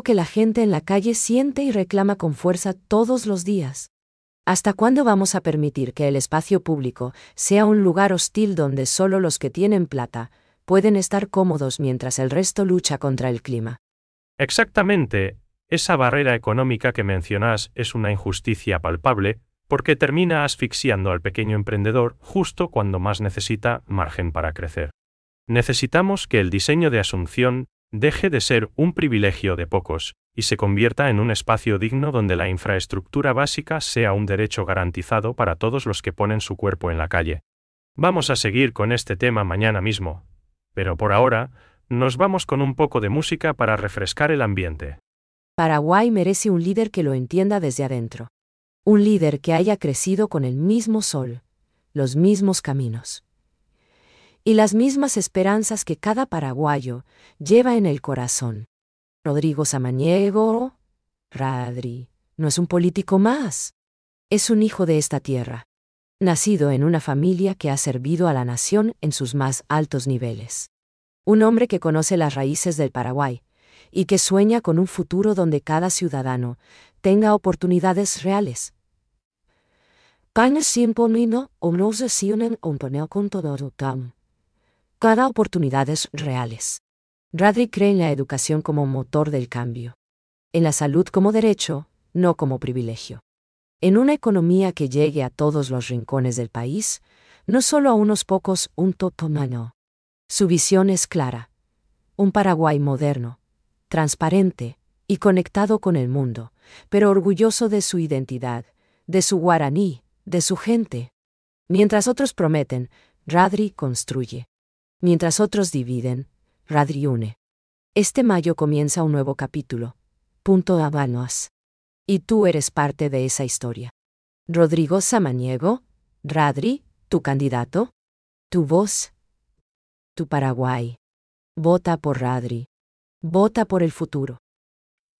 que la gente en la calle siente y reclama con fuerza todos los días. ¿Hasta cuándo vamos a permitir que el espacio público sea un lugar hostil donde solo los que tienen plata pueden estar cómodos mientras el resto lucha contra el clima? Exactamente, esa barrera económica que mencionas es una injusticia palpable porque termina asfixiando al pequeño emprendedor justo cuando más necesita margen para crecer. Necesitamos que el diseño de Asunción deje de ser un privilegio de pocos y se convierta en un espacio digno donde la infraestructura básica sea un derecho garantizado para todos los que ponen su cuerpo en la calle. Vamos a seguir con este tema mañana mismo, pero por ahora, nos vamos con un poco de música para refrescar el ambiente. Paraguay merece un líder que lo entienda desde adentro. Un líder que haya crecido con el mismo sol, los mismos caminos y las mismas esperanzas que cada paraguayo lleva en el corazón. Rodrigo Samaniego, Radri, no es un político más. Es un hijo de esta tierra, nacido en una familia que ha servido a la nación en sus más altos niveles. Un hombre que conoce las raíces del Paraguay y que sueña con un futuro donde cada ciudadano tenga oportunidades reales. Cada oportunidades reales. Radri cree en la educación como motor del cambio. En la salud como derecho, no como privilegio. En una economía que llegue a todos los rincones del país, no solo a unos pocos, un totomano. Su visión es clara. Un Paraguay moderno, transparente y conectado con el mundo, pero orgulloso de su identidad, de su guaraní, de su gente. Mientras otros prometen, Radri construye. Mientras otros dividen, Radri une. Este mayo comienza un nuevo capítulo. Punto Habanos. Y tú eres parte de esa historia. Rodrigo Samaniego, Radri, tu candidato, tu voz, tu Paraguay. Vota por Radri. Vota por el futuro.